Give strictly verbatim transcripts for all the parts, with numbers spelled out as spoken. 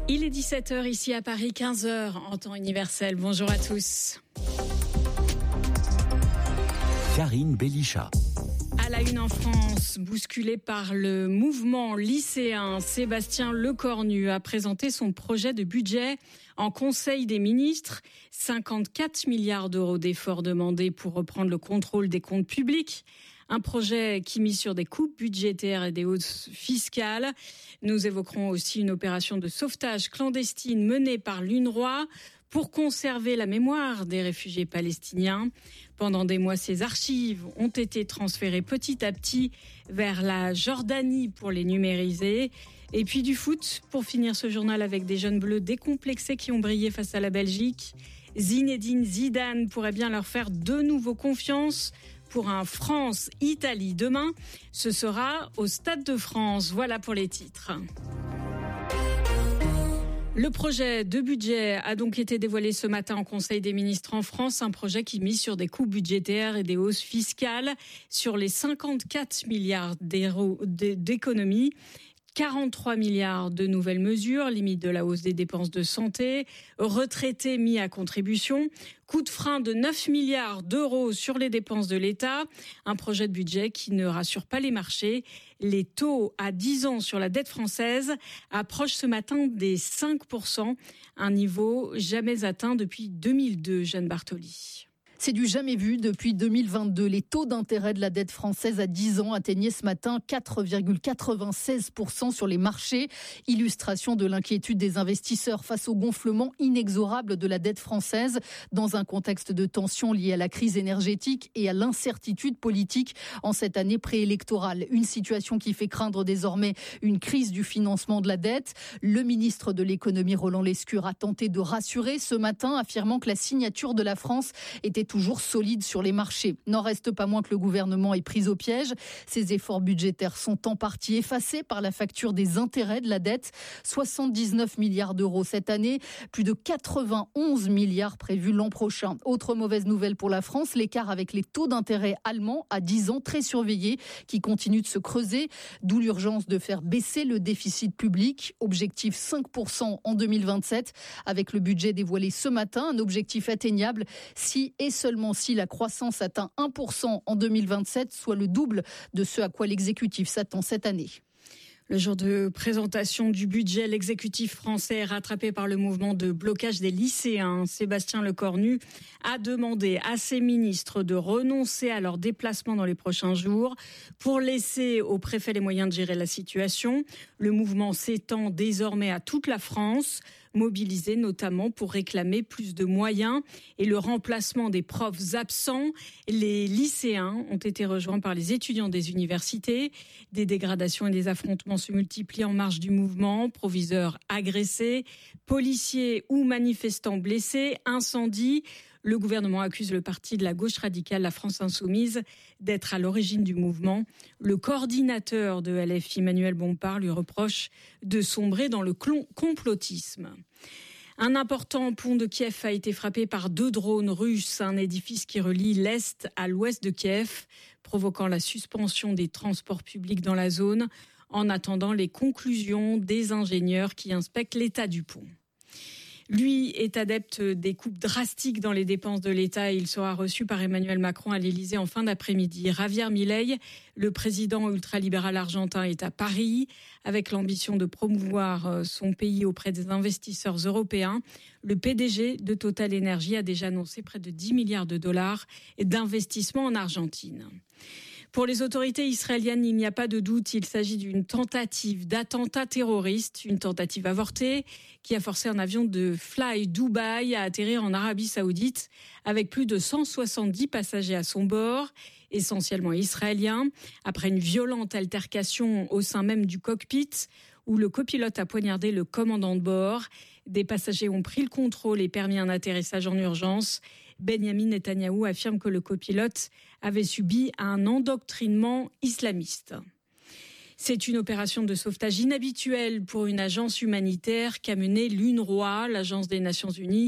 Il est dix-sept heures ici à Paris, quinze heures en temps universel. Bonjour à tous. Karine Bélichat. À la une en France, bousculé par le mouvement lycéen, Sébastien Lecornu a présenté son projet de budget en Conseil des ministres. cinquante-quatre milliards d'euros d'efforts demandés pour reprendre le contrôle des comptes publics. Un projet qui mise sur des coupes budgétaires et des hausses fiscales. Nous évoquerons aussi une opération de sauvetage clandestine menée par l'UNRWA pour conserver la mémoire des réfugiés palestiniens. Pendant des mois, ces archives ont été transférées petit à petit vers la Jordanie pour les numériser. Et puis du foot, pour finir ce journal avec des jeunes bleus décomplexés qui ont brillé face à la Belgique. Zinedine Zidane pourrait bien leur faire de nouveau confiance pour un France-Italie demain. Ce sera au Stade de France. Voilà pour les titres. Le projet de budget a donc été dévoilé ce matin en Conseil des ministres en France. Un projet qui mise sur des coupes budgétaires et des hausses fiscales sur les cinquante-quatre milliards d'euros d'économies. quarante-trois milliards de nouvelles mesures, limite de la hausse des dépenses de santé, retraités mis à contribution, coup de frein de neuf milliards d'euros sur les dépenses de l'État, un projet de budget qui ne rassure pas les marchés. Les taux à dix ans sur la dette française approchent ce matin des cinq pour cent, un niveau jamais atteint depuis deux mille deux, Jeanne Bartoli. C'est du jamais vu depuis deux mille vingt-deux. Les taux d'intérêt de la dette française à dix ans atteignaient ce matin quatre virgule quatre-vingt-seize pour cent sur les marchés. Illustration de l'inquiétude des investisseurs face au gonflement inexorable de la dette française dans un contexte de tension lié à la crise énergétique et à l'incertitude politique en cette année préélectorale. Une situation qui fait craindre désormais une crise du financement de la dette. Le ministre de l'économie Roland Lescure a tenté de rassurer ce matin, affirmant que la signature de la France était toujours solide sur les marchés. N'en reste pas moins que le gouvernement est pris au piège. Ces efforts budgétaires sont en partie effacés par la facture des intérêts de la dette. soixante-dix-neuf milliards d'euros cette année, plus de quatre-vingt-onze milliards prévus l'an prochain. Autre mauvaise nouvelle pour la France, l'écart avec les taux d'intérêt allemands à dix ans très surveillés qui continuent de se creuser, d'où l'urgence de faire baisser le déficit public. Objectif cinq pour cent en deux mille vingt-sept, avec le budget dévoilé ce matin, un objectif atteignable si et seulement si la croissance atteint un pour cent en deux mille vingt-sept, soit le double de ce à quoi l'exécutif s'attend cette année. Le jour de présentation du budget, l'exécutif français est rattrapé par le mouvement de blocage des lycéens. Sébastien Lecornu a demandé à ses ministres de renoncer à leur déplacement dans les prochains jours pour laisser aux préfets les moyens de gérer la situation. Le mouvement s'étend désormais à toute la France, mobilisé notamment pour réclamer plus de moyens et le remplacement des profs absents. Les lycéens ont été rejoints par les étudiants des universités. Des dégradations et des affrontements se multiplient en marge du mouvement. Proviseurs agressés, policiers ou manifestants blessés, incendies. Le gouvernement accuse le parti de la gauche radicale, la France Insoumise, d'être à l'origine du mouvement. Le coordinateur de L F I, Manuel Bompard, lui reproche de sombrer dans le complotisme. Un important pont de Kiev a été frappé par deux drones russes, un édifice qui relie l'est à l'ouest de Kiev, provoquant la suspension des transports publics dans la zone, en attendant les conclusions des ingénieurs qui inspectent l'état du pont. Lui est adepte des coupes drastiques dans les dépenses de l'État et il sera reçu par Emmanuel Macron à l'Élysée en fin d'après-midi. Javier Milei, le président ultralibéral argentin, est à Paris avec l'ambition de promouvoir son pays auprès des investisseurs européens. Le P D G de Total Energy a déjà annoncé près de dix milliards de dollars d'investissement en Argentine. Pour les autorités israéliennes, il n'y a pas de doute, il s'agit d'une tentative d'attentat terroriste, une tentative avortée qui a forcé un avion de Fly Dubai à atterrir en Arabie Saoudite avec plus de cent soixante-dix passagers à son bord, essentiellement israéliens, après une violente altercation au sein même du cockpit où le copilote a poignardé le commandant de bord. Des passagers ont pris le contrôle et permis un atterrissage en urgence. Benyamin Netanyahou affirme que le copilote avait subi un endoctrinement islamiste. C'est une opération de sauvetage inhabituelle pour une agence humanitaire qu'a menée l'UNRWA, l'Agence des Nations Unies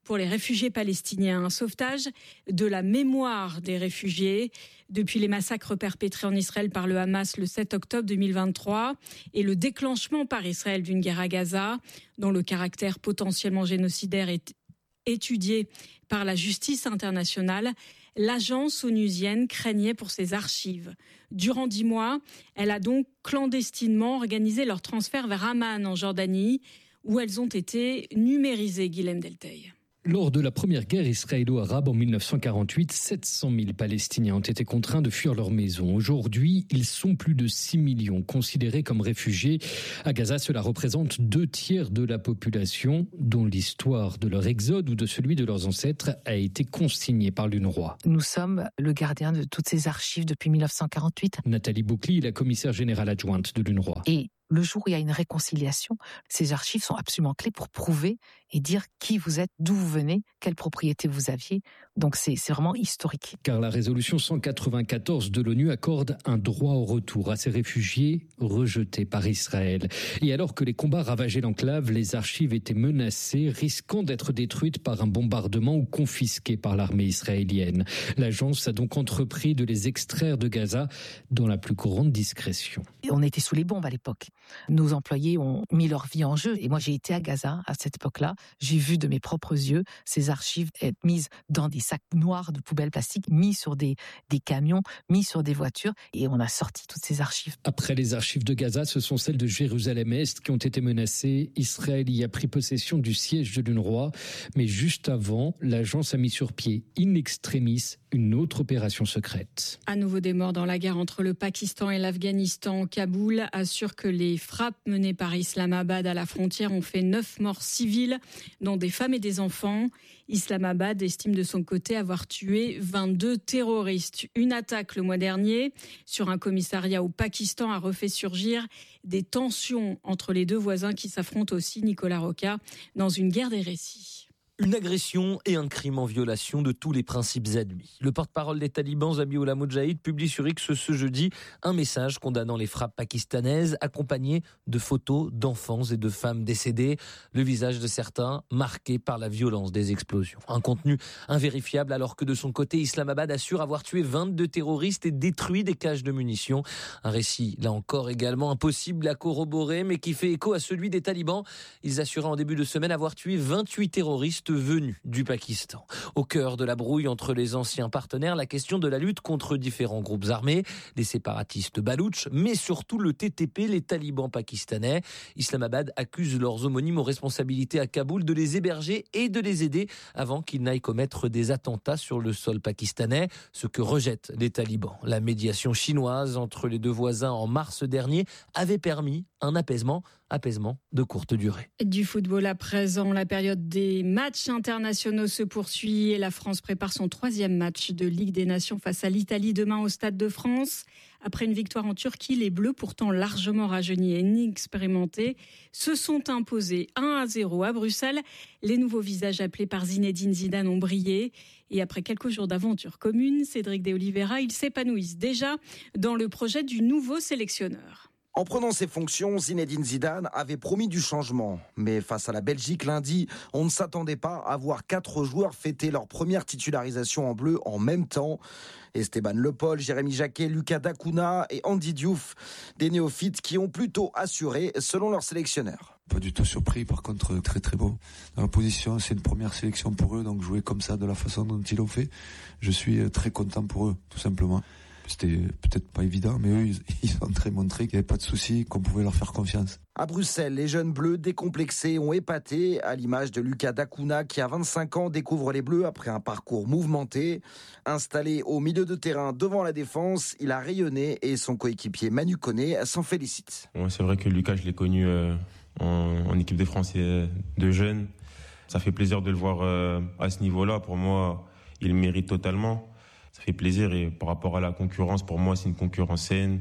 pour les réfugiés palestiniens, un sauvetage de la mémoire des réfugiés depuis les massacres perpétrés en Israël par le Hamas le sept octobre deux mille vingt-trois et le déclenchement par Israël d'une guerre à Gaza dont le caractère potentiellement génocidaire est étudié par la justice internationale. L'agence onusienne craignait pour ses archives. Durant dix mois, elle a donc clandestinement organisé leur transfert vers Amman en Jordanie, où elles ont été numérisées, Guilhem Delteil. Lors de la première guerre israélo-arabe en mille neuf cent quarante-huit, sept cent mille Palestiniens ont été contraints de fuir leur maison. Aujourd'hui, ils sont plus de six millions considérés comme réfugiés. À Gaza, cela représente deux tiers de la population, dont l'histoire de leur exode ou de celui de leurs ancêtres a été consignée par l'UNRWA. Nous sommes le gardien de toutes ces archives depuis mille neuf cent quarante-huit. Nathalie Boukli est la commissaire générale adjointe de l'UNRWA. Et le jour où il y a une réconciliation, ces archives sont absolument clés pour prouver et dire qui vous êtes, d'où vous venez, quelle propriété vous aviez. Donc c'est, c'est vraiment historique. Car la résolution cent quatre-vingt-quatorze de l'ONU accorde un droit au retour à ces réfugiés rejetés par Israël. Et alors que les combats ravageaient l'enclave, les archives étaient menacées, risquant d'être détruites par un bombardement ou confisquées par l'armée israélienne. L'agence a donc entrepris de les extraire de Gaza dans la plus grande discrétion. Et on était sous les bombes à l'époque. Nos employés ont mis leur vie en jeu. Et moi, j'ai été à Gaza à cette époque-là. J'ai vu de mes propres yeux ces archives être mises dans des sacs noirs de poubelles plastiques, mis sur des, des camions, mis sur des voitures. Et on a sorti toutes ces archives. Après les archives de Gaza, ce sont celles de Jérusalem-Est qui ont été menacées. Israël y a pris possession du siège de l'UNRWA. Mais juste avant, l'agence a mis sur pied, in extremis, une autre opération secrète. À nouveau des morts dans la guerre entre le Pakistan et l'Afghanistan. Kaboul assure que les frappes menées par Islamabad à la frontière ont fait neuf morts civiles, dont des femmes et des enfants. Islamabad estime de son côté avoir tué vingt-deux terroristes. Une attaque le mois dernier sur un commissariat au Pakistan a refait surgir des tensions entre les deux voisins qui s'affrontent aussi, Nicolas Roca, dans une guerre des récits. Une agression et un crime en violation de tous les principes admis. Le porte-parole des talibans, Zabiullah Mujahid, publie sur X ce jeudi un message condamnant les frappes pakistanaises, accompagné de photos d'enfants et de femmes décédées, le visage de certains marqué par la violence des explosions. Un contenu invérifiable alors que de son côté, Islamabad assure avoir tué vingt-deux terroristes et détruit des caches de munitions. Un récit, là encore, également impossible à corroborer, mais qui fait écho à celui des talibans. Ils assuraient en début de semaine avoir tué vingt-huit terroristes venus du Pakistan. Au cœur de la brouille entre les anciens partenaires, la question de la lutte contre différents groupes armés, les séparatistes baloutches, mais surtout le T T P, les talibans pakistanais. Islamabad accuse leurs homonymes aux responsabilités à Kaboul de les héberger et de les aider avant qu'ils n'aillent commettre des attentats sur le sol pakistanais, ce que rejettent les talibans. La médiation chinoise entre les deux voisins en mars dernier avait permis un apaisement, apaisement de courte durée. Du football à présent, la période des matchs internationaux se poursuit et la France prépare son troisième match de Ligue des Nations face à l'Italie demain au Stade de France. Après une victoire en Turquie, les Bleus, pourtant largement rajeunis et inexpérimentés, se sont imposés un à zéro à Bruxelles. Les nouveaux visages appelés par Zinedine Zidane ont brillé. Et après quelques jours d'aventure commune, Cédric de Oliveira, ils s'épanouissent déjà dans le projet du nouveau sélectionneur. En prenant ses fonctions, Zinedine Zidane avait promis du changement. Mais face à la Belgique lundi, on ne s'attendait pas à voir quatre joueurs fêter leur première titularisation en bleu en même temps. Esteban Le Paul, Jérémy Jacquet, Lucas Dacuna et Andy Diouf, des néophytes qui ont plutôt assuré selon leur sélectionneur. Pas du tout surpris, par contre très très beau. Dans la position, c'est une première sélection pour eux, donc jouer comme ça de la façon dont ils l'ont fait, je suis très content pour eux, tout simplement. C'était peut-être pas évident, mais eux, ils ont très montré qu'il n'y avait pas de souci, qu'on pouvait leur faire confiance. À Bruxelles, les jeunes bleus décomplexés ont épaté, à l'image de Lucas Dacuna qui à vingt-cinq ans découvre les bleus après un parcours mouvementé. Installé au milieu de terrain devant la défense, il a rayonné et son coéquipier Manu Koné s'en félicite. Ouais, c'est vrai que Lucas, je l'ai connu euh, en, en équipe de France de jeunes. Ça fait plaisir de le voir euh, à ce niveau-là. Pour moi, il le mérite totalement. Ça fait plaisir et par rapport à la concurrence, pour moi, c'est une concurrence saine.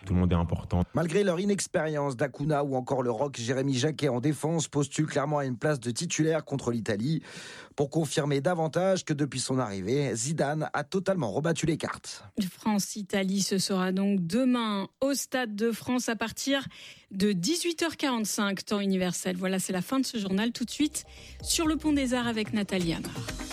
Tout le monde est important. Malgré leur inexpérience, D'Acuna ou encore le rock Jérémy Jacquet en défense postulent clairement à une place de titulaire contre l'Italie pour confirmer davantage que depuis son arrivée, Zidane a totalement rebattu les cartes. France-Italie, ce sera donc demain au Stade de France à partir de dix-huit heures quarante-cinq, temps universel. Voilà, c'est la fin de ce journal. Tout de suite, sur le Pont des Arts avec Nathalie Amar.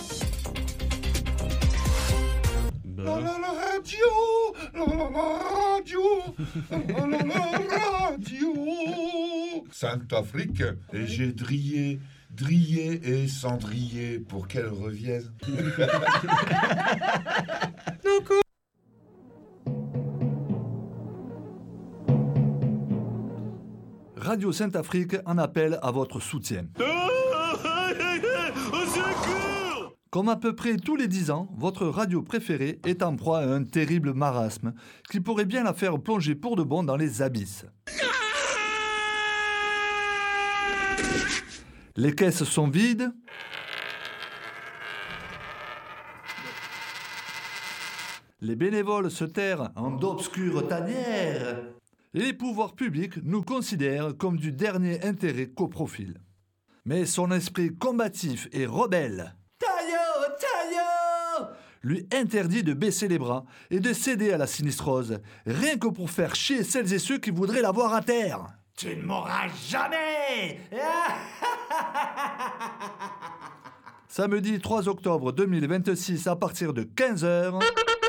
La la la radio, la la la radio, la la la radio. Sainte-Afrique, et j'ai drillé, drillé et cendrier pour qu'elle revienne. Radio Sainte-Afrique en appelle à votre soutien. Comme à peu près tous les dix ans, votre radio préférée est en proie à un terrible marasme qui pourrait bien la faire plonger pour de bon dans les abysses. Les caisses sont vides. Les bénévoles se terrent en d'obscures tanières. Et les pouvoirs publics nous considèrent comme du dernier intérêt qu'au profil. Mais son esprit combatif et rebelle lui interdit de baisser les bras et de céder à la sinistrose, rien que pour faire chier celles et ceux qui voudraient la voir à terre. Tu ne mourras jamais. Samedi trois octobre deux mille vingt-six à partir de quinze heures.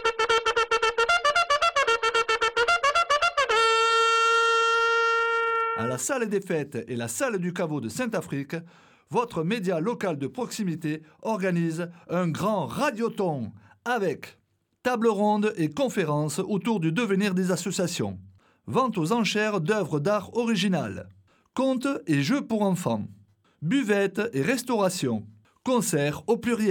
À la salle des fêtes et la salle du caveau de Sainte-Afrique, votre média local de proximité organise un grand radioton avec table ronde et conférences autour du devenir des associations, vente aux enchères d'œuvres d'art originales, contes et jeux pour enfants, buvettes et restauration, concerts au pluriel.